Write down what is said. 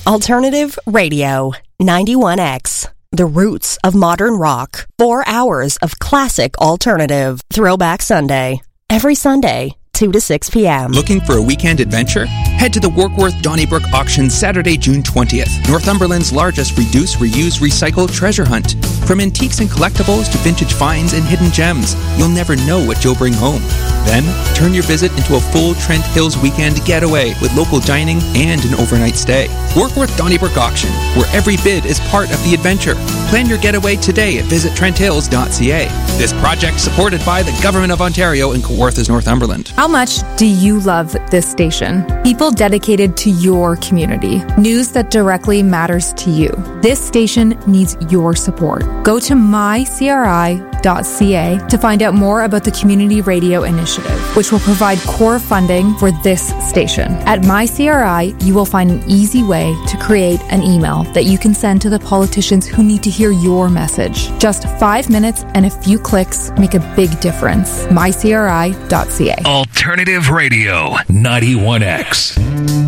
Alternative Radio, 91X. The roots of modern rock. 4 hours of classic alternative. Throwback Sunday. Every Sunday, 2 to 6 p.m. Looking for a weekend adventure? Head to the Warkworth Donnybrook auction Saturday, June 20th. Northumberland's largest reduce, reuse, recycle treasure hunt. From antiques and collectibles to vintage finds and hidden gems, you'll never know what you'll bring home. Then, turn your visit into a full Trent Hills weekend getaway with local dining and an overnight stay. Warkworth Donnybrook Auction, where every bid is part of the adventure. Plan your getaway today at visitTrentHills.ca. This project supported by the Government of Ontario and Kawarthas, Northumberland. How much do you love this station? People dedicated to your community. News that directly matters to you. This station needs your support. Go to mycri.ca to find out more about the Community Radio Initiative, which will provide core funding for this station. At MyCRI, you will find an easy way to create an email that you can send to the politicians who need to hear your message. Just 5 minutes and a few clicks make a big difference. mycri.ca. Alternative Radio, 91X.